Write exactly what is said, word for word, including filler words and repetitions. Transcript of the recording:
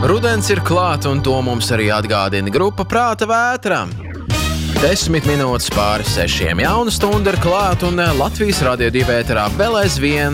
Rudens ir klāt, un to mums arī atgādina grupa Prāta vētra. Desmit minūtes pāri sešiem jauna stunda ir klāt, un Latvijas Radio divi ēterā vēl aizvien